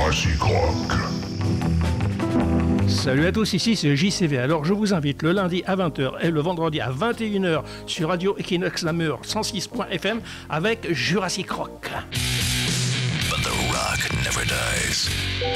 Jurassic Rock. Salut à tous, ici c'est JCV. Alors je vous invite le lundi à 20h et le vendredi à 21h sur Radio Equinox Namur 106.fm avec Jurassic Rock. But the rock never dies.